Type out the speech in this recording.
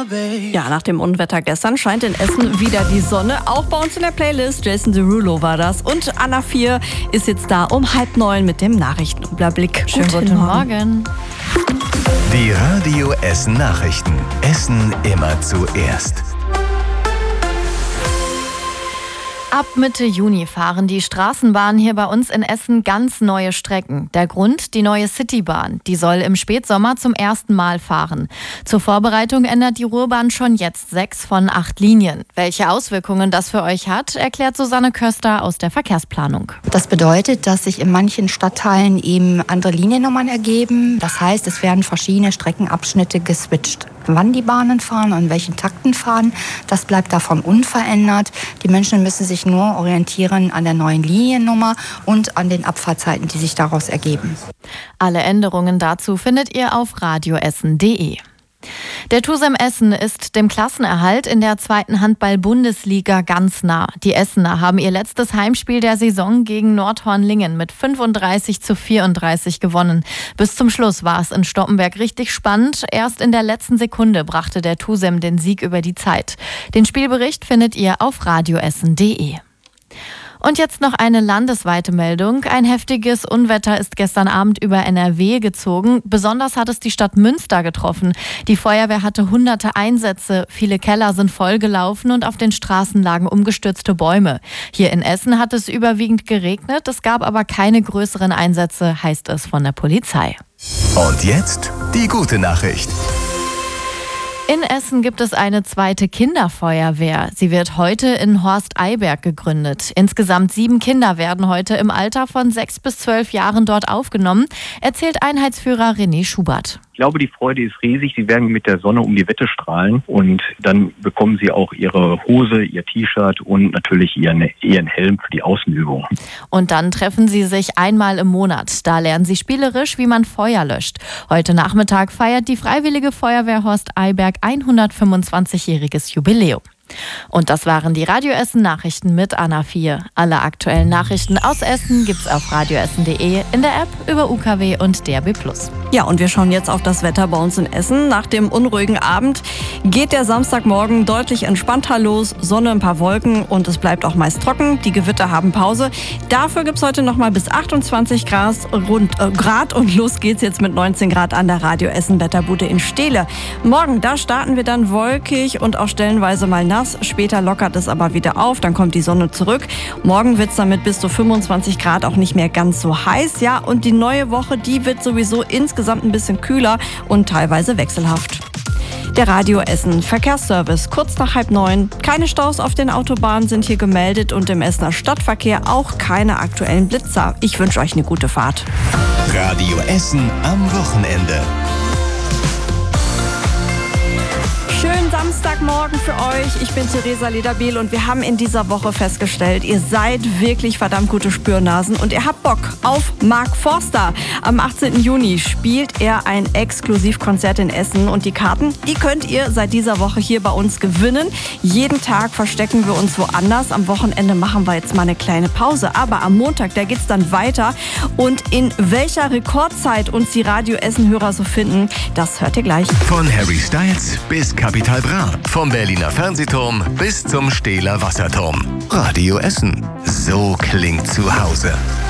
Ja, nach dem Unwetter gestern scheint in Essen wieder die Sonne. Auch bei uns in der Playlist. Jason Derulo war das. Und Anna 4 ist jetzt da um 8:30 mit dem Nachrichtenüberblick. Schönen guten Morgen. Die Radio Essen Nachrichten. Essen immer zuerst. Ab Mitte Juni fahren die Straßenbahnen hier bei uns in Essen ganz neue Strecken. Der Grund, die neue Citybahn. Die soll im Spätsommer zum ersten Mal fahren. Zur Vorbereitung ändert die Ruhrbahn schon jetzt 6 von 8 Linien. Welche Auswirkungen das für euch hat, erklärt Susanne Köster aus der Verkehrsplanung. Das bedeutet, dass sich in manchen Stadtteilen eben andere Liniennummern ergeben. Das heißt, es werden verschiedene Streckenabschnitte geswitcht. Wann die Bahnen fahren und in welchen Takten fahren, das bleibt davon unverändert. Die Menschen müssen sich nur orientieren an der neuen Liniennummer und an den Abfahrtzeiten, die sich daraus ergeben. Alle Änderungen dazu findet ihr auf radioessen.de. Der TuSem Essen ist dem Klassenerhalt in der 2. Handball-Bundesliga ganz nah. Die Essener haben ihr letztes Heimspiel der Saison gegen Nordhornlingen mit 35:34 gewonnen. Bis zum Schluss war es in Stoppenberg richtig spannend. Erst in der letzten Sekunde brachte der TuSem den Sieg über die Zeit. Den Spielbericht findet ihr auf radioessen.de. Und jetzt noch eine landesweite Meldung. Ein heftiges Unwetter ist gestern Abend über NRW gezogen. Besonders hat es die Stadt Münster getroffen. Die Feuerwehr hatte hunderte Einsätze. Viele Keller sind vollgelaufen und auf den Straßen lagen umgestürzte Bäume. Hier in Essen hat es überwiegend geregnet. Es gab aber keine größeren Einsätze, heißt es von der Polizei. Und jetzt die gute Nachricht. In Essen gibt es eine zweite Kinderfeuerwehr. Sie wird heute in Horst-Eyberg gegründet. Insgesamt 7 Kinder werden heute im Alter von 6 bis 12 Jahren dort aufgenommen, erzählt Einheitsführer René Schubert. Ich glaube, die Freude ist riesig. Sie werden mit der Sonne um die Wette strahlen und dann bekommen sie auch ihre Hose, ihr T-Shirt und natürlich ihren Helm für die Außenübung. Und dann treffen sie sich einmal im Monat. Da lernen sie spielerisch, wie man Feuer löscht. Heute Nachmittag feiert die Freiwillige Feuerwehr Horst-Eyberg 125-jähriges Jubiläum. Und das waren die Radio Essen Nachrichten mit Anna 4. Alle aktuellen Nachrichten aus Essen gibt's auf radioessen.de, in der App, über UKW und DRB+. Ja, und wir schauen jetzt auf das Wetter bei uns in Essen. Nach dem unruhigen Abend geht der Samstagmorgen deutlich entspannter los. Sonne, ein paar Wolken und es bleibt auch meist trocken. Die Gewitter haben Pause. Dafür gibt's heute noch mal bis 28 Grad und los geht's jetzt mit 19 Grad an der Radio Essen Wetterbude in Steele. Morgen, da starten wir dann wolkig und auch stellenweise mal nass. Später lockert es aber wieder auf, dann kommt die Sonne zurück. Morgen wird es dann mit bis zu 25 Grad auch nicht mehr ganz so heiß. Ja, und die neue Woche, die wird sowieso insgesamt ein bisschen kühler und teilweise wechselhaft. Der Radio Essen Verkehrsservice, kurz nach 8:30. Keine Staus auf den Autobahnen sind hier gemeldet und im Essener Stadtverkehr auch keine aktuellen Blitzer. Ich wünsche euch eine gute Fahrt. Radio Essen am Wochenende. Schönen Samstagmorgen für euch. Ich bin Theresa Lederbiel und wir haben in dieser Woche festgestellt, ihr seid wirklich verdammt gute Spürnasen und ihr habt Bock auf Mark Forster. Am 18. Juni spielt er ein Exklusivkonzert in Essen und die Karten, die könnt ihr seit dieser Woche hier bei uns gewinnen. Jeden Tag verstecken wir uns woanders. Am Wochenende machen wir jetzt mal eine kleine Pause, aber am Montag, da geht's dann weiter und in welcher Rekordzeit uns die Radio Essen-Hörer so finden, das hört ihr gleich. Von Harry Styles bis Capital Bra, vom Berliner Fernsehturm bis zum Stehler Wasserturm. Radio Essen. So klingt zu Hause.